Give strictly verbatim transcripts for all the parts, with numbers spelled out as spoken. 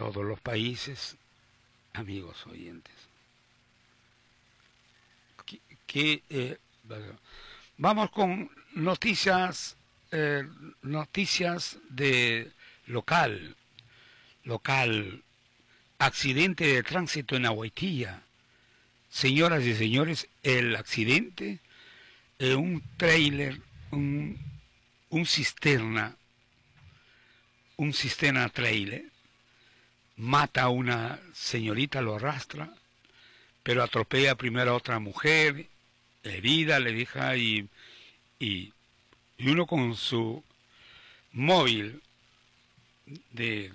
todos los países, amigos oyentes. Que, que, eh, vamos con noticias, eh, noticias de local, local, accidente de tránsito en Agüetía. Señoras y señores, el accidente, eh, un tráiler, un, un cisterna, un cisterna trailer, mata a una señorita, lo arrastra, pero atropella primero a otra mujer, herida, le deja, y, y, y uno con su móvil de,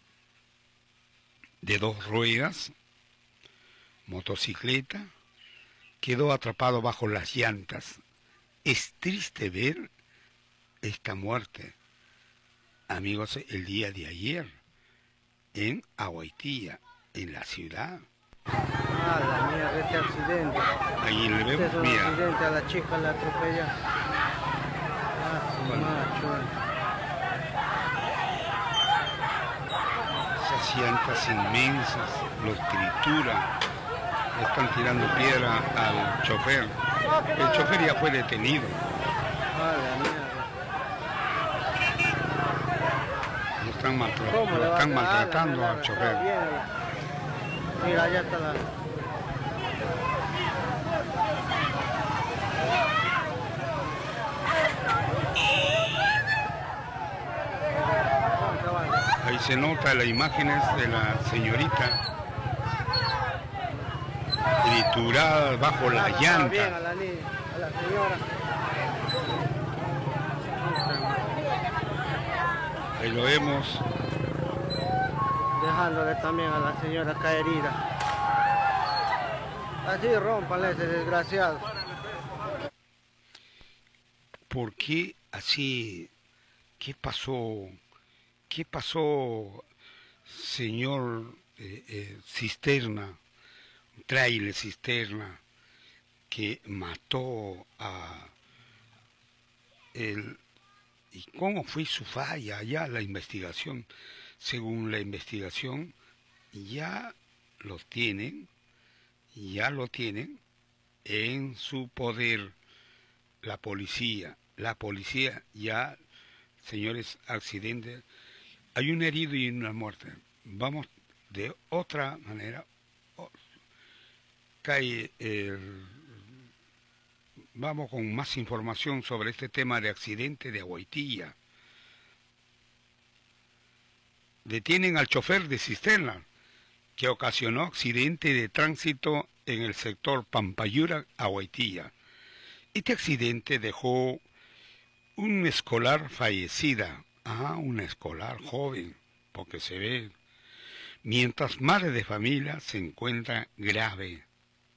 de dos ruedas, motocicleta, quedó atrapado bajo las llantas. Es triste ver esta muerte, amigos, el día de ayer, en Agüetía, en la ciudad. Ah, la mierda, este accidente. Ahí le vemos, este es un mira. accidente, a la chica la atropella. Ah, su Bueno. macho. Esas llantas inmensas los trituran, le están tirando piedra al chofer. El chofer ya fue detenido. Ah, la mierda. Lo están, mal, ¿Cómo lo le va están a- ah, la maltratando mierda, al está chofer. bien. Mira, allá está la... Ahí se nota las imágenes de la señorita triturada bajo la Está bien, a llanta. la niña, a la señora. Ahí lo vemos. Dejándole también a la señora caerida. Así rómpale ese desgraciado. ¿Por qué así? ¿Qué pasó? ¿Qué pasó, señor eh, eh, cisterna, tráiler cisterna, que mató a él? ¿Y cómo fue su falla? Ya la investigación, según la investigación, ya lo tienen, ya lo tienen en su poder la policía. La policía ya, señores, accidentes, hay un herido y una muerte. Vamos de otra manera. Cae el... Vamos con más información sobre este tema de accidente de Agüetía. Detienen al chofer de cisterna que ocasionó accidente de tránsito en el sector Pampayura, Agüetía. Este accidente dejó un escolar fallecida, ah, una escolar joven, porque se ve, mientras madre de familia se encuentra grave.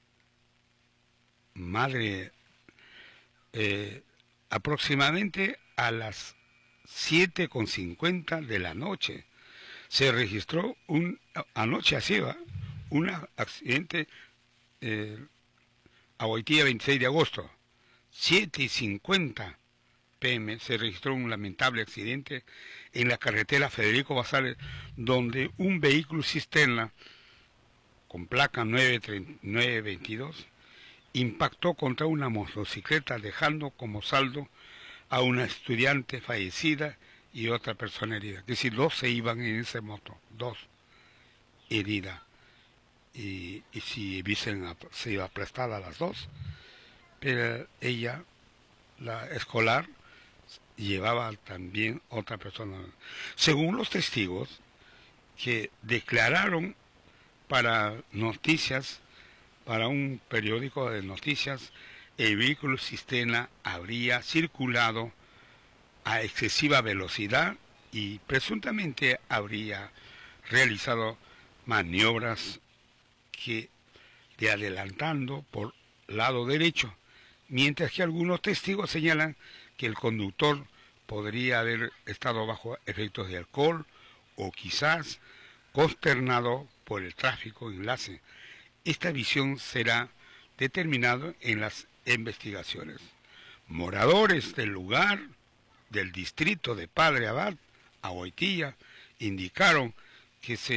Madre, eh, aproximadamente a las siete con cincuenta de la noche, se registró un, anoche así va, un accidente, eh, Agüetía veintiséis de agosto, siete y cincuenta p m se registró un lamentable accidente en la carretera Federico Basales, donde un vehículo cisterna con placa nueve veintidós impactó contra una motocicleta, dejando como saldo a una estudiante fallecida y otra persona herida. Es decir, dos se iban en ese moto, dos heridas. Y, y si hubiesen, se iba aplastada a las dos, pero ella, la escolar, llevaba también otra persona. Según los testigos que declararon para noticias, para un periódico de noticias, el vehículo cisterna habría circulado a excesiva velocidad y presuntamente habría realizado maniobras que de adelantando por lado derecho, mientras que algunos testigos señalan que el conductor podría haber estado bajo efectos de alcohol o quizás consternado por el tráfico enlace. Esta visión será determinada en las investigaciones. Moradores del lugar del distrito de Padre Abad, Agüetía, indicaron que se